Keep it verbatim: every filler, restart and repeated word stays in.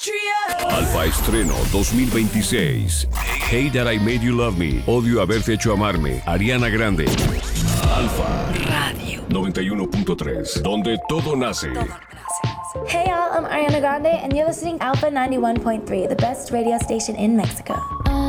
Alfa Estreno dos mil veintiséis. Hey That I Made You Love Me. Odio haberte hecho amarme. Ariana Grande. Alfa Radio noventa y uno punto tres. Donde todo nace. Hey y'all, I'm Ariana Grande and you're listening to Alpha ninety-one point three, the best radio station in Mexico.